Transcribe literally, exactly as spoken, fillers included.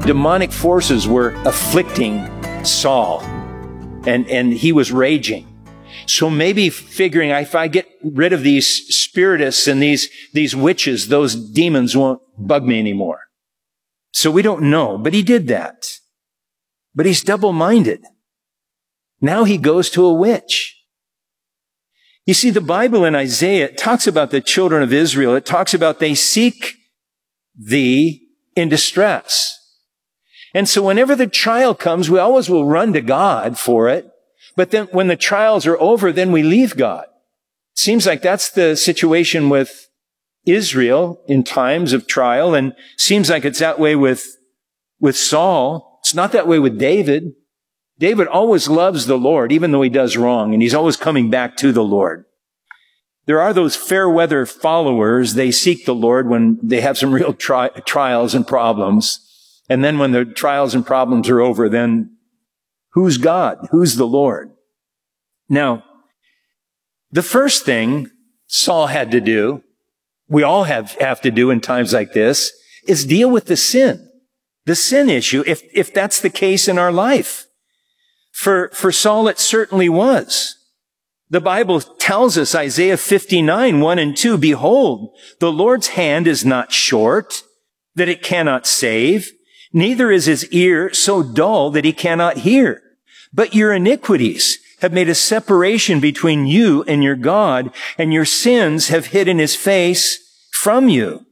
demonic forces were afflicting Saul, and, and he was raging. So maybe figuring, if I get rid of these spiritists and these, these witches, those demons won't bug me anymore. So we don't know, but he did that. But he's double-minded. Now he goes to a witch. You see, the Bible in Isaiah, it talks about the children of Israel. It talks about they seek thee in distress. And so whenever the trial comes, we always will run to God for it. But then when the trials are over, then we leave God. Seems like that's the situation with Israel in times of trial, and seems like it's that way with, with Saul. It's not that way with David. David always loves the Lord, even though he does wrong, and he's always coming back to the Lord. There are those fair weather followers. They seek the Lord when they have some real tri- trials and problems. And then when the trials and problems are over, then who's God? Who's the Lord? Now, the first thing Saul had to do, we all have, have to do in times like this, is deal with the sin. The sin issue, if, if that's the case in our life. For, for Saul, it certainly was. The Bible tells us, Isaiah fifty-nine, one and two, behold, the Lord's hand is not short, that it cannot save, neither is his ear so dull that he cannot hear. But your iniquities have made a separation between you and your God, and your sins have hidden his face from you.